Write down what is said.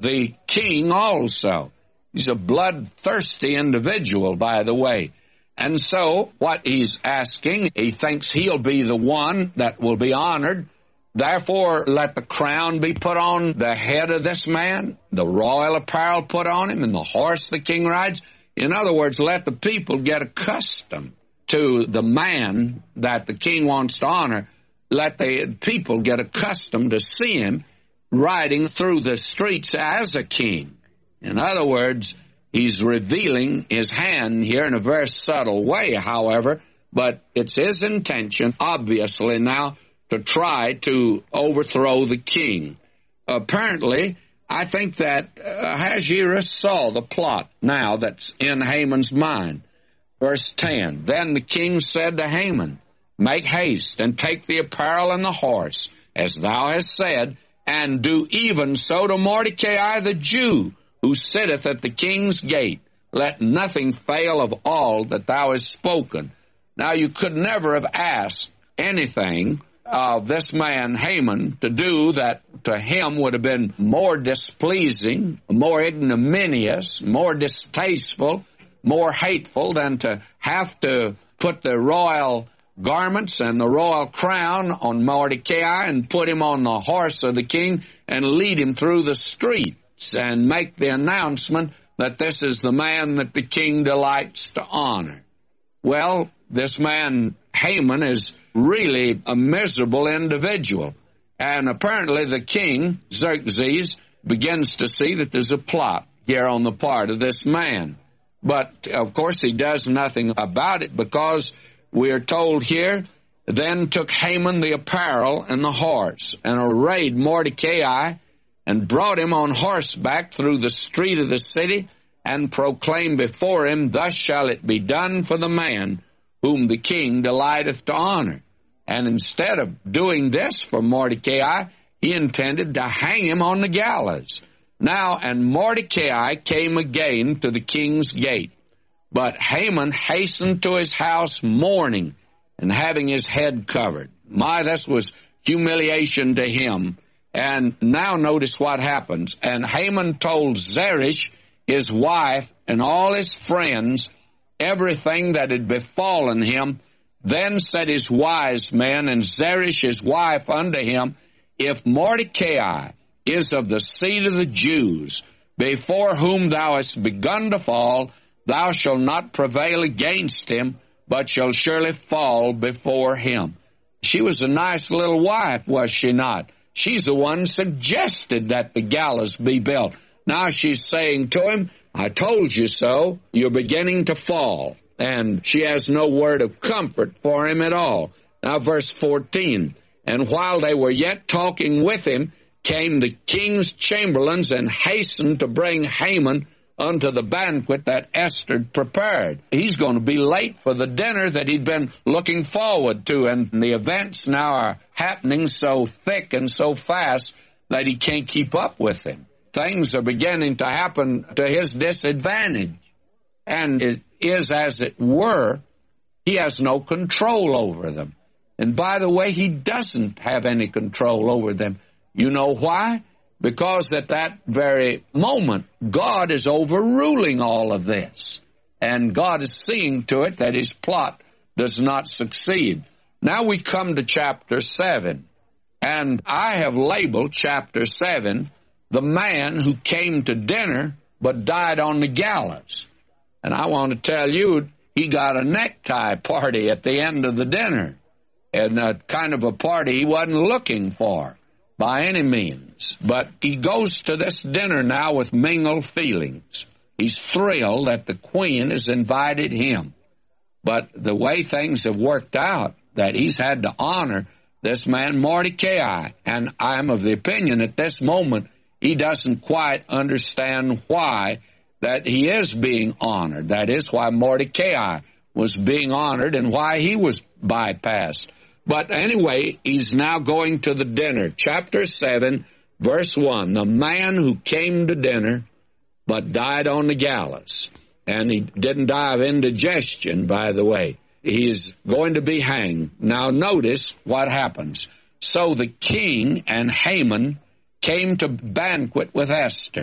the king also. He's a bloodthirsty individual, by the way. And so what he's asking, he thinks he'll be the one that will be honored. Therefore, let the crown be put on the head of this man, the royal apparel put on him, and the horse the king rides. In other words, let the people get accustomed to the man that the king wants to honor. Let the people get accustomed to see him riding through the streets as a king. In other words, he's revealing his hand here in a very subtle way, however, but it's his intention, obviously now, to try to overthrow the king. Apparently, I think that Ahasuerus saw the plot now that's in Haman's mind. Verse 10, Then the king said to Haman, Make haste, and take the apparel and the horse, as thou hast said, and do even so to Mordecai the Jew, who sitteth at the king's gate. Let nothing fail of all that thou hast spoken. Now you could never have asked anything of this man Haman to do that to him would have been more displeasing, more ignominious, more distasteful, more hateful than to have to put the royal garments and the royal crown on Mordecai and put him on the horse of the king and lead him through the streets and make the announcement that this is the man that the king delights to honor. Well, this man Haman is really a miserable individual. And apparently the king, Xerxes, begins to see that there's a plot here on the part of this man. But, of course, he does nothing about it because we are told here, Then took Haman the apparel and the horse, and arrayed Mordecai, and brought him on horseback through the street of the city, and proclaimed before him, Thus shall it be done for the man whom the king delighteth to honor. And instead of doing this for Mordecai, he intended to hang him on the gallows. Now, and Mordecai came again to the king's gate. But Haman hastened to his house mourning and having his head covered. My, this was humiliation to him. And now notice what happens. And Haman told Zeresh, his wife, and all his friends, everything that had befallen him. Then said his wise men and Zeresh his wife unto him, If Mordecai is of the seed of the Jews, before whom thou hast begun to fall, thou shalt not prevail against him, but shalt surely fall before him. She was a nice little wife, was she not? She's the one suggested that the gallows be built. Now she's saying to him, I told you so, you're beginning to fall. And she has no word of comfort for him at all. Now verse 14, And while they were yet talking with him, came the king's chamberlains and hastened to bring Haman unto the banquet that Esther prepared. He's going to be late for the dinner that he'd been looking forward to, and the events now are happening so thick and so fast that he can't keep up with them. Things are beginning to happen to his disadvantage. And it is, as it were, he has no control over them. And by the way, he doesn't have any control over them. You know why? Because at that very moment, God is overruling all of this. And God is seeing to it that his plot does not succeed. Now we come to chapter 7. And I have labeled chapter 7, The Man Who Came to Dinner But Died on the Gallows. And I want to tell you, he got a necktie party at the end of the dinner. And a kind of a party he wasn't looking for by any means. But he goes to this dinner now with mingled feelings. He's thrilled that the queen has invited him. But the way things have worked out, that he's had to honor this man Mordecai. And I'm of the opinion at this moment he doesn't quite understand why that he is being honored. That is why Mordecai was being honored and why he was bypassed. But anyway, he's now going to the dinner. Chapter 7, verse 1, The man who came to dinner but died on the gallows. And he didn't die of indigestion, by the way. He's going to be hanged. Now notice what happens. So the king and Haman came to banquet with Esther.